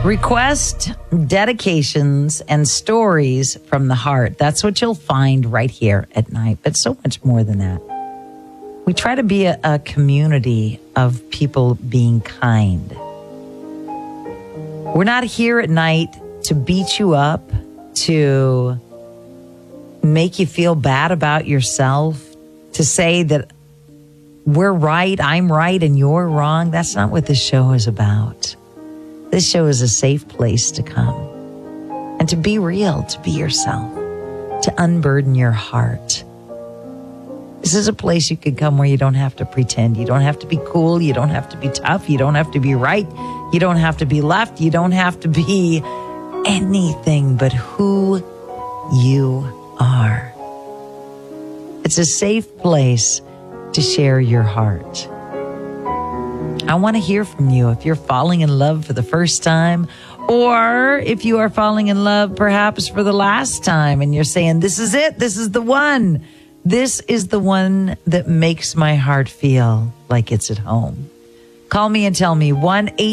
Request, dedications, and stories from the heart. That's what you'll find right here at night, but so much more than that. We try to be a community of people being kind. We're not here at night to beat you up, to make you feel bad about yourself, to say that we're right, I'm right, and you're wrong. That's not what this show is about. This show is a safe place to come and to be real, to be yourself, to unburden your heart. This is a place you can come where you don't have to pretend. You don't have to be cool. You don't have to be tough. You don't have to be right. You don't have to be left. You don't have to be anything but who you are. It's a safe place to share your heart. I want to hear from you if you're falling in love for the first time, or if you are falling in love perhaps for the last time and you're saying, this is it, this is the one. This is the one that makes my heart feel like it's at home. Call me and tell me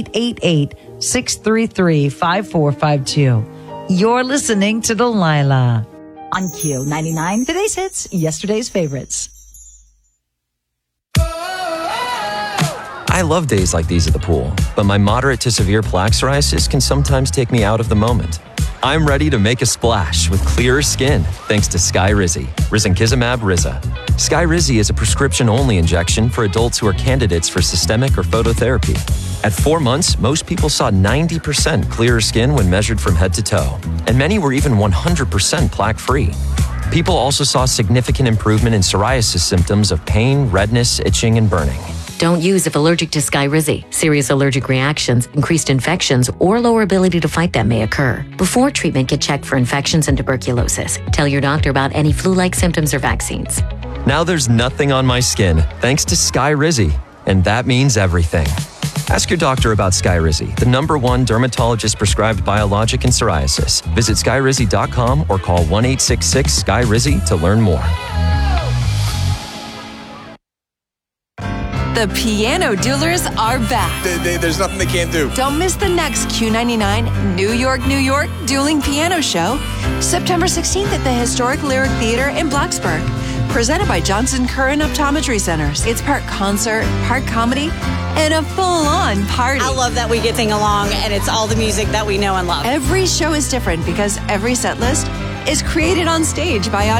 1-888-633-5452. You're listening to Delilah on Q99. Today's hits, yesterday's favorites. I love days like these at the pool, but my moderate to severe plaque psoriasis can sometimes take me out of the moment. I'm ready to make a splash with clearer skin thanks to Skyrizi, Risankizumab Riza. Skyrizi is a prescription-only injection for adults who are candidates for systemic or phototherapy. At 4 months, most people saw 90% clearer skin when measured from head to toe, and many were even 100% plaque-free. People also saw significant improvement in psoriasis symptoms of pain, redness, itching, and burning. Don't use if allergic to Skyrizi. Serious allergic reactions, increased infections, or lower ability to fight them may occur. Before treatment, get checked for infections and tuberculosis. Tell your doctor about any flu-like symptoms or vaccines. Now there's nothing on my skin thanks to Skyrizi, and that means everything. Ask your doctor about Skyrizi, the #1 dermatologist-prescribed biologic in psoriasis. Visit Skyrizi.com or call 1-866-SKYRIZI to learn more. The Piano Duelers are back. There's nothing they can't do. Don't miss the next Q99 New York Dueling Piano Show, September 16th at the Historic Lyric Theater in Blacksburg. Presented by Johnson Curran Optometry Centers. It's part concert, part comedy, and a full-on party. I love that we get sing along, and it's all the music that we know and love. Every show is different because every set list is created on stage by